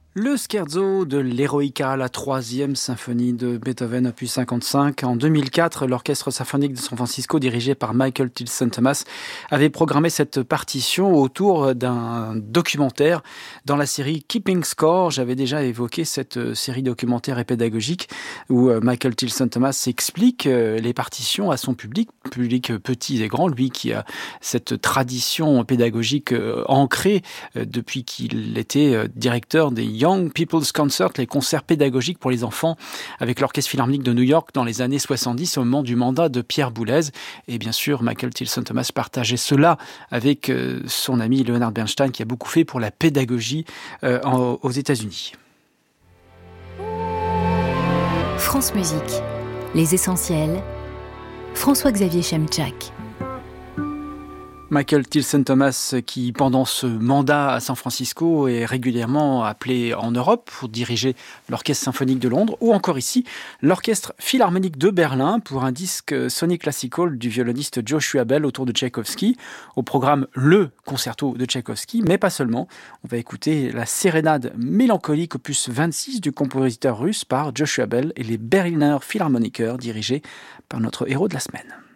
Le scherzo de l'Eroica, la troisième symphonie de Beethoven, opus 55. En 2004, l'Orchestre symphonique de San Francisco, dirigé par Michael Tilson Thomas, avait programmé cette partition autour d'un documentaire dans la série Keeping Score. J'avais déjà évoqué cette série documentaire et pédagogique où Michael Tilson Thomas explique les partitions à son public petit et grand, lui qui a cette tradition pédagogique ancrée depuis qu'il était directeur des Young People's Concert, les concerts pédagogiques pour les enfants avec l'Orchestre Philharmonique de New York dans les années 70 au moment du mandat de Pierre Boulez. Et bien sûr, Michael Tilson Thomas partageait cela avec son ami Leonard Bernstein qui a beaucoup fait pour la pédagogie aux États-Unis. France Musique, les essentiels, François-Xavier Chemchak. Michael Tilson Thomas qui, pendant ce mandat à San Francisco, est régulièrement appelé en Europe pour diriger l'Orchestre symphonique de Londres ou encore ici, l'Orchestre Philharmonique de Berlin pour un disque Sony Classical du violoniste Joshua Bell autour de Tchaïkovski. Au programme, le concerto de Tchaïkovski, mais pas seulement. On va écouter la sérénade mélancolique opus 26 du compositeur russe par Joshua Bell et les Berliner Philharmoniker dirigés par notre héros de la semaine.